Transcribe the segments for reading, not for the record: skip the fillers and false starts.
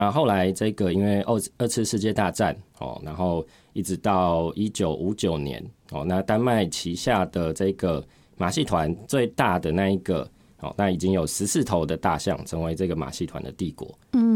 后来这个因为二次世界大战然后一直到1959年那丹麦旗下的这个马戏团最大的那一个那已经有14头的大象成为这个马戏团的帝国。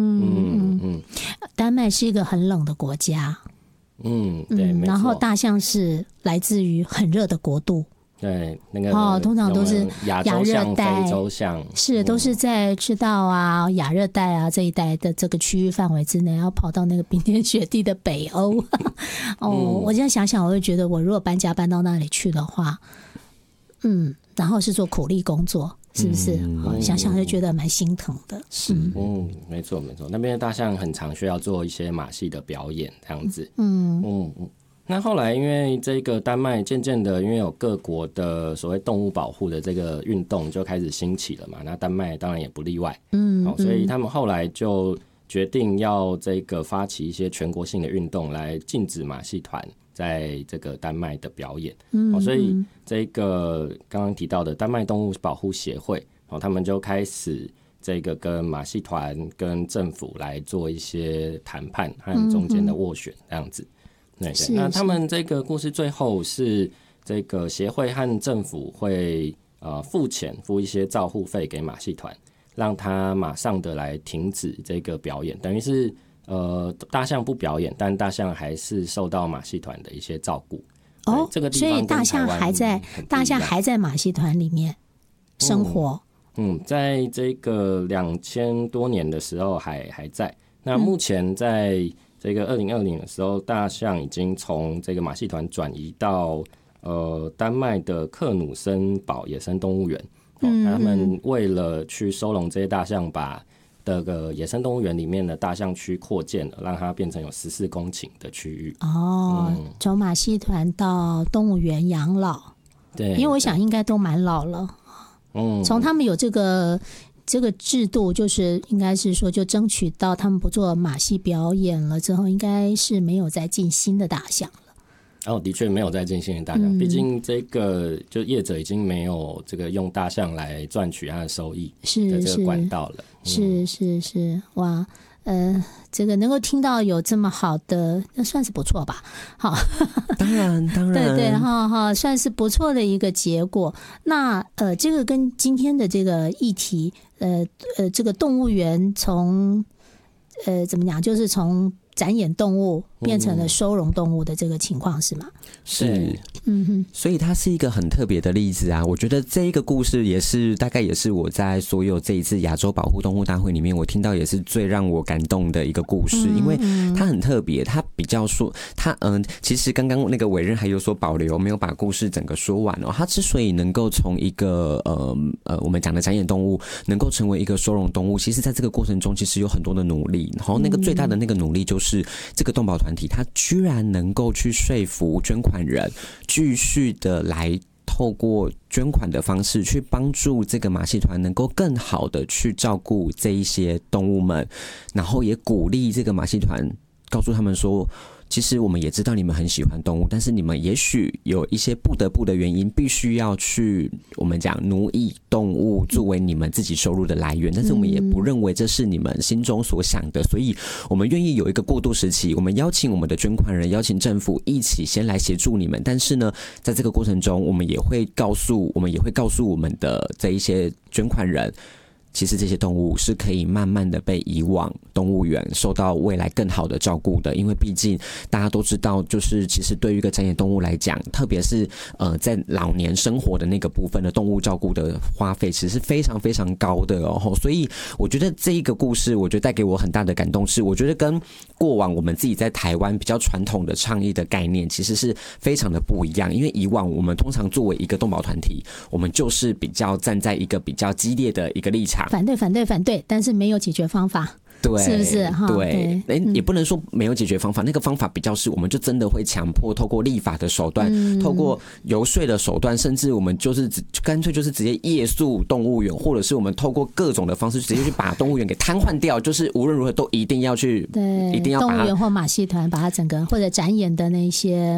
丹麦是一个很冷的国家。 对，没错。 然后大象是来自于很热的国度。 对，那个通常都是亚洲象、非洲象， 是都是在赤道啊、亚热带啊这一带的这个区域范围之内，要跑到那个冰天雪地的北欧。我现在想想，我会觉得我如果搬家搬到那里去的话，然后是做苦力工作，是不是？想想就觉得蛮心疼的。 是，没错没错，那边的大象很常需要做一些马戏的表演，这样子。那后来因为这个丹麦渐渐的，因为有各国的所谓动物保护的这个运动就开始兴起了嘛，那丹麦当然也不例外。所以他们后来就决定要这个发起一些全国性的运动来禁止马戏团在这个丹麦的表演。所以这个刚刚提到的丹麦动物保护协会，他们就开始这个跟马戏团跟政府来做一些谈判和中间的斡旋这样子。对，那他们这个故事最后是这个协会和政府会付一些照护费给马戏团，让他马上的来停止这个表演，等于是大象不表演，但大象还是受到马戏团的一些照顾。这个地方所以大象还在马戏团里面生活。 在这个2000多年的时候还在。那目前在这个2020的时候，大象已经从这个马戏团转移到丹麦的克努森堡野生动物园。他们为了去收容这些大象，把这个野生动物园里面的大象区扩建了，让它变成有14公顷的区域。从马戏团到动物园养老。对，因为我想应该都蛮老了。从他们有这个制度，就是应该是说就争取到他们不做马戏表演了之后，应该是没有再进新的大象了。的确没有再进新的大象，毕竟这个就业者已经没有这个用大象来赚取它的收益的这个管道了。是，哇，这个能够听到有这么好的，那算是不错吧？好，当然，对，算是不错的一个结果。那这个跟今天的这个议题，这个动物园从怎么讲，就是从展演动物变成了收容动物的这个情况是吗？是，所以它是一个很特别的例子啊。我觉得这一个故事大概也是我在所有这一次亚洲保护动物大会里面，我听到也是最让我感动的一个故事，因为它很特别，它比较说它其实刚刚那个委任还有所保留，没有把故事整个说完哦。它之所以能够从一个我们讲的展演动物能够成为一个收容动物，其实在这个过程中其实有很多的努力，然后那个最大的那个努力就是这个动保团体它居然能够去说服捐款人继续的来透过捐款的方式去帮助这个马戏团能够更好的去照顾这一些动物们，然后也鼓励这个马戏团，告诉他们说其实我们也知道你们很喜欢动物，但是你们也许有一些不得不的原因，必须要去我们讲奴役动物作为你们自己收入的来源，但是我们也不认为这是你们心中所想的，所以我们愿意有一个过渡时期，我们邀请我们的捐款人，邀请政府一起先来协助你们，但是呢在这个过程中我们也会告诉我们的这一些捐款人，其实这些动物是可以慢慢的被移往动物园，受到未来更好的照顾的。因为毕竟大家都知道，就是其实对于一个展演动物来讲，特别是在老年生活的那个部分的动物照顾的花费，其实是非常非常高的哦。所以我觉得这一个故事，我觉得带给我很大的感动是，我觉得跟过往我们自己在台湾比较传统的倡议的概念，其实是非常的不一样。因为以往我们通常作为一个动保团体，我们就是比较站在一个比较激烈的一个立场。反对，但是没有解决方法。对，是不是？对，也不能说没有解决方法，那个方法比较是，我们就真的会强迫透过立法的手段，透过游说的手段，甚至我们就是干脆就是直接夜宿动物园，或者是我们透过各种的方式直接去把动物园给瘫痪掉，就是无论如何都一定要去，对，一定要把动物园或马戏团把它整个或者展演的那些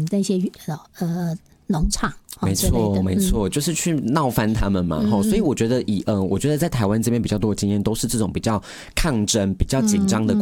农场。没错，就是去闹翻他们嘛。所以我觉得我觉得在台湾这边比较多的经验都是这种比较抗争、比较紧张的